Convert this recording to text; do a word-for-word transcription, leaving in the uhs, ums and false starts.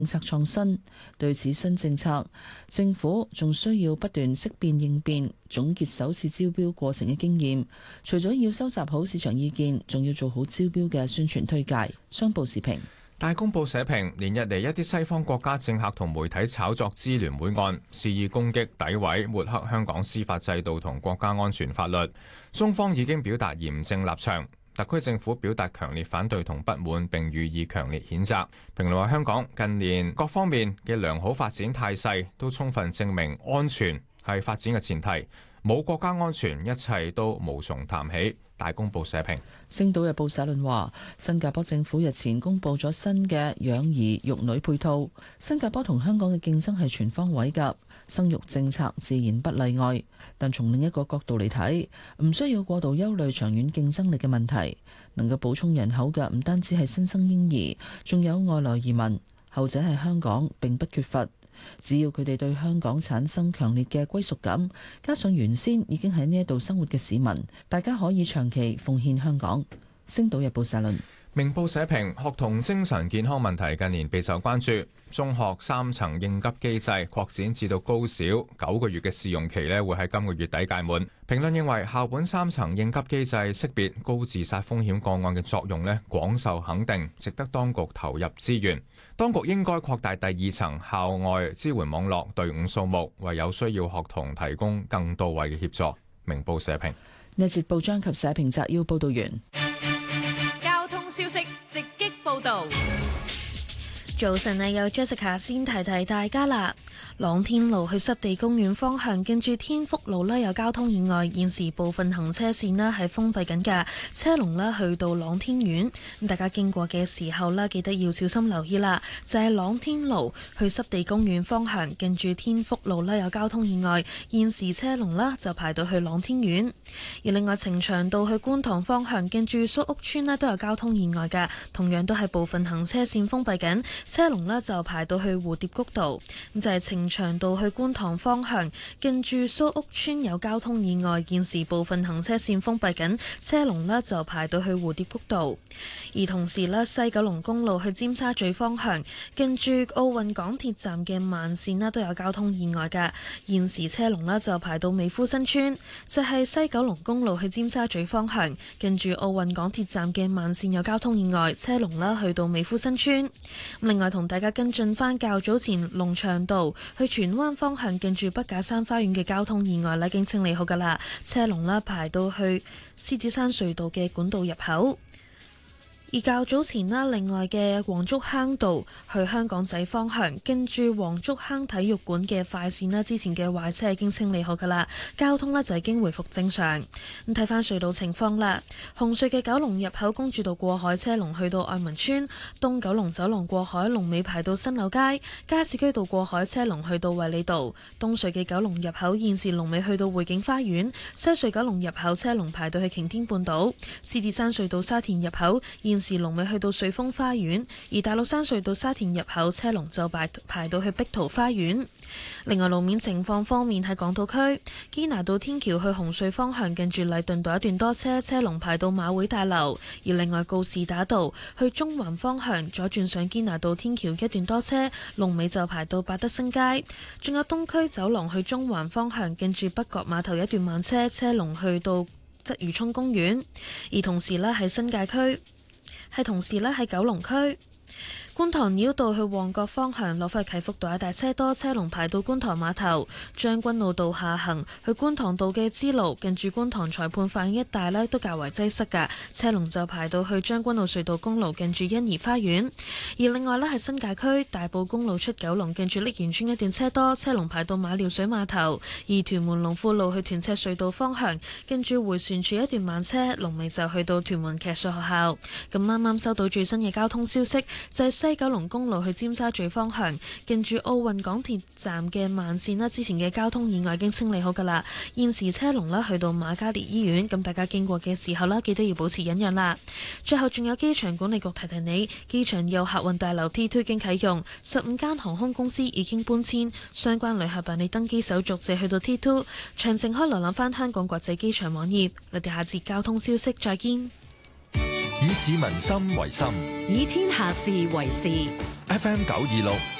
政策創新。對此新政策，政府仲需要不斷識變應變，總結首次招標過程嘅經驗。除咗要收集好市場意見，仲要做好招標嘅宣傳推介。商報時評。 大公報社評，連日嚟一啲西方國家政客同媒體炒作支聯會案，肆意攻擊、詆毀、抹黑香港司法制度同國家安全法律。中方已經表達嚴正立場，特區政府表達強烈反對同不滿，並予以強烈譴責。評論話，香港近年各方面嘅良好發展態勢都充分證明安全係發展嘅前提，冇國家安全，一切都無從談起。大公報社評。 星島日報社論話，新加坡政府日前公布咗新嘅養兒育女配套，新加坡同香港嘅競爭係全方位㗎，生育政策自然不例外。但從另一個角度嚟睇，唔需要過度憂慮長遠競爭力嘅問題，能夠補充人口嘅唔單止係新生嬰兒，仲有外來移民，後者係香港並不缺乏。只要佢哋對香港產生強烈嘅歸屬感，加上原先已經喺呢一度生活嘅市民，大家可以長期奉獻香港。星島日報社論。 明報社評，學童精神健康問題近年備受關注，中學三層應急機制擴展至到高小，九個月嘅試用期呢會喺今個月底屆滿。評論認為，校本三層應急機制識別高自殺風險個案嘅作用呢廣受肯定，值得當局投入資源。當局應該擴大第二層校外支援網絡隊伍數目，為有需要學童提供更到位嘅協助。明報社評。 呢節報章及社評摘要報道完。 消息直擊報導。 早晨啊，有 Jessica 先提提大家啦。朗天路去濕地公園方向，近住天福路呢有交通意外，現時部分行車線呢係封閉緊㗎，車龍呢去到朗天苑。咁大家經過嘅時候呢，記得要小心留意啦。就係朗天路去濕地公園方向，近住天福路呢有交通意外，現時車龍呢就排到去朗天苑。而另外呈祥道去觀塘方向，近住蘇屋村呢都有交通意外㗎，同樣都係部分行車線封閉緊，車龍呢就排到去蝴蝶谷道。咁就係呈祥道去觀塘方向，近住蘇屋村有交通意外，現時部分行車線封閉緊，車龍呢就排到去蝴蝶谷道。而同時呢，西九龍公路去尖沙咀方向，近住奧運港鐵站嘅慢線呢都有交通意外㗎，現時車龍呢就排到美孚新村。就係西九龍公路去尖沙咀方向，近住奧運港鐵站嘅慢線有交通意外，車龍呢去到美孚新村。另外同大家跟進返較早前龍翔道去荃灣方向，近住筆架山花園嘅交通意外呢已經清理好㗎啦，車龍呢排到去獅子山隧道嘅管道入口。而較早前啦，另外嘅黃竹坑道去香港仔方向，跟住黃竹坑體育館嘅快線啦，之前嘅壞車已經清理好㗎啦，交通呢就已經回復正常。咁睇翻隧道情況啦，紅隧嘅九龍入口公主道過海車龍去到愛民村，東九龍走廊過海龍尾排到新柳街，加士居道過海車龍去到衛理道，東隧嘅九龍入口現時龍尾去到匯景花園，西隧九龍入口車龍排到去擎天半島，獅子山隧道沙田入口現時龍尾去到瑞豐花園，而大老山隧道沙田入口車龍就排排到去碧桃花園。另外路面情況方面，喺港島區堅拿道天橋去紅隧方向，近住禮頓道一段多車，車龍排到馬會大樓。而另外告士打道去中環方向左轉上堅拿道天橋一段多車，龍尾就排到百德新街。仲有東區走廊去中環方向，近住北角碼頭一段慢車，車龍去到鰂魚涌公園。而同時呢喺新界區係同時呢喺九龍區觀塘繞道去旺角方向，落返啟福道一帶車多，車龍排到觀塘碼頭。將軍澳道下行去觀塘道嘅支路，近住觀塘裁判法院一帶呢都較為擠塞㗎，車龍就排到去將軍澳隧道公路，近住欣怡花園。而另外呢係新界區大埔公路出九龍，近住瀝源村一段車多，車龍排到馬料水碼頭。而屯門龍富路去屯赤隧道方向，近住迴旋處一段慢車，龍尾就去到屯門騎術學校。咁啱啱收到最新嘅交通消息，就係西九龍公路去尖沙咀方向，近住奧運港鐵站嘅慢線啦，之前嘅交通意外已經清理好噶啦，現時車龍啦去到瑪嘉烈醫院，咁大家經過嘅時候啦，記得要保持忍讓啦。最後仲有機場管理局提提你，機場有客運大樓 T 二 已經啟用，十五間航空公司已經搬遷，相關旅客辦理登機手續借去到 T 二，詳情可以瀏覽翻香港國際機場網頁。我哋下節交通消息再見。 以以市民心為心， 以天下事為事。 F M 九二六